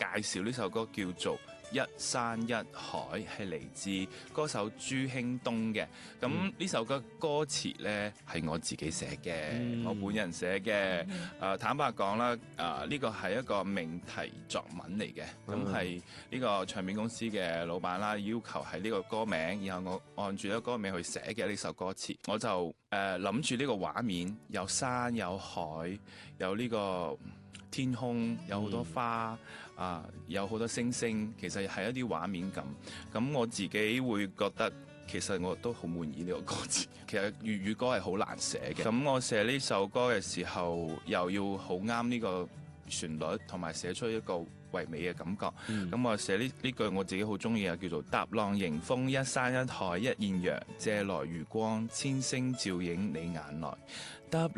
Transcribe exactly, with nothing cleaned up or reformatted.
紹呢首歌叫做一山一海，係嚟自歌手朱興東嘅。咁呢、嗯、首歌歌詞呢係我自己寫嘅，嗯、我本人寫嘅。誒、嗯呃、坦白講啦，誒呢個係一個命題作文嚟嘅。咁係呢個唱片公司嘅老闆啦，要求係呢個歌名，然後我按住呢個歌名去寫嘅呢首歌詞。我就誒諗住呢個畫面，有山有海，有呢、這個。天空有好多花、嗯、啊，有好多星星，其實係一啲畫面感。咁我自己會覺得，其實我都好滿意呢個歌詞。其實粵語歌係好難寫嘅。咁我寫呢首歌嘅時候，又要好啱呢個旋律，同埋寫出一個唯美嘅感覺。咁、嗯、我寫呢呢句我自己好中意啊，叫做踏浪迎風，一山一海一艷陽，借來餘光，千星照映你眼內。